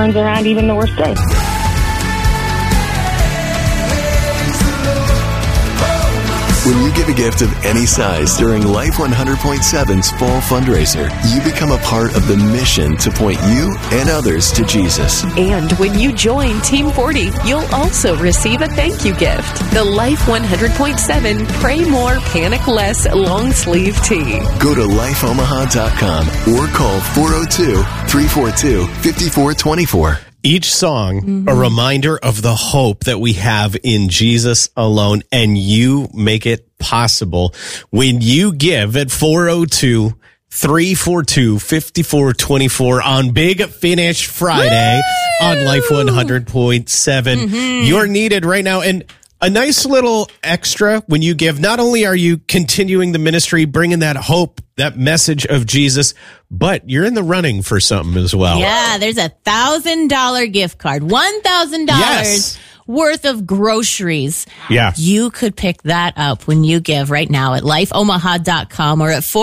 turns around even the worst day. When you give a gift of any size during Life 100.7's Fall Fundraiser, you become a part of the mission to point you and others to Jesus. And when you join Team 40, you'll also receive a thank you gift. The Life 100.7 Pray More, Panic Less long sleeve tee. Go to lifeomaha.com or call 402-342-5424. Each song, a reminder of the hope that we have in Jesus alone, and you make it possible when you give at 402-342-5424 on Big Finish Friday on Life 100.7. You're needed right now. And a nice little extra when you give. Not only are you continuing the ministry, bringing that hope, that message of Jesus, but you're in the running for something as well. Yeah, there's a $1,000 gift card, $1,000 worth of groceries. Yeah. You could pick that up when you give right now at lifeomaha.com or at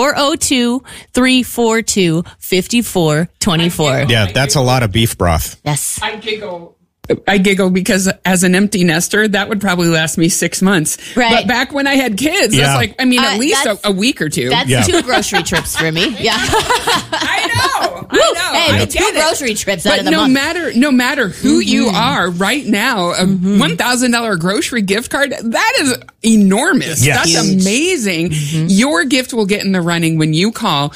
402-342-5424. Yeah, that's a lot of beef broth. Yes. I giggle because as an empty nester, that would probably last me 6 months. Right. But back when I had kids, Yeah. it's like, I mean, at least a week or two. That's 2 grocery trips for me. Yeah. I know. Hey, I but 2 get it. grocery trips out But of the no month. no matter who you are right now, a $1,000 grocery gift card, that is enormous. Yes. That's amazing. Your gift will get in the running when you call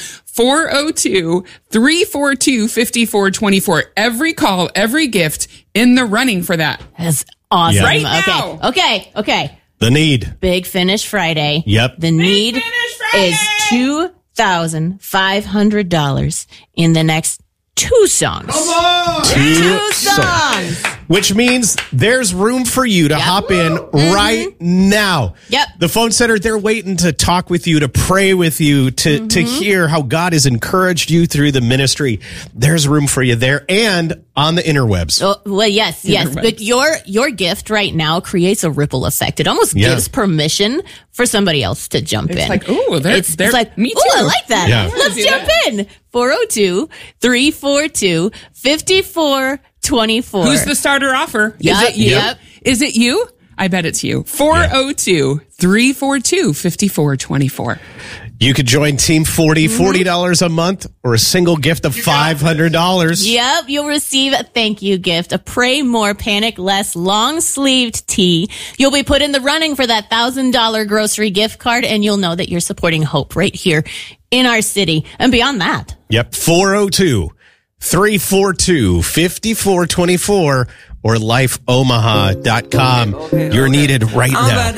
402-342-5424. Every call, every gift in the running for that. That's awesome. Yeah. Right now. Okay. The need. Big Finish Friday. Yep. The need is $2,500 in the next 2 songs. Two songs. Which means there's room for you to hop in right now. Yep. The phone center, they're waiting to talk with you, to pray with you, to hear how God has encouraged you through the ministry. There's room for you there and on the interwebs. Oh, well, yes. But your gift right now creates a ripple effect. It almost gives permission for somebody else to jump in. It's like, ooh, it's like, me too. ooh, I like that. Yeah. Let's jump in. 402-342-5424. Who's the starter offer? Yep, Is it you? yep. Is it you? I bet it's you. 402-342-5424. You could join Team 40, $40 a month, or a single gift of $500. Yep, you'll receive a thank you gift, a Pray More, Panic Less long-sleeved tee. You'll be put in the running for that $1,000 grocery gift card, and you'll know that you're supporting hope right here in our city and beyond that. Yep, 402-342-5424 or lifeomaha.com. You're needed right now.